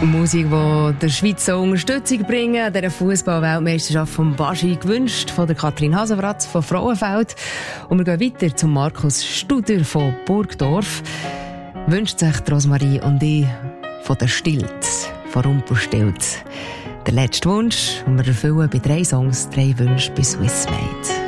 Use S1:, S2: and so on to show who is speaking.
S1: Musik, die der Schweiz so Unterstützung bringen, an dieser Fußball-Weltmeisterschaft von Baschi gewünscht, von der Kathrin Hasenwratz von Frauenfeld. Und wir gehen weiter zum Markus Studer von Burgdorf. Wünscht sich Rosmarie und ich von der Stilz, von Rumpelstilz. Der letzte Wunsch, und wir erfüllen bei 3 Songs 3 Wünsche bei Swissmade.